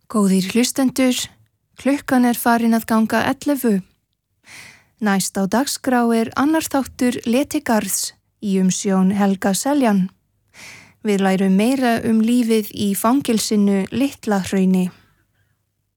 Góðir hlustendur, klukkan farin að ganga 11. Næst á dagskrá annar þáttur Letigarðs í umsjón Helga Seljan. Við lærum meira lífið í fangelsinu Litla Hrauni.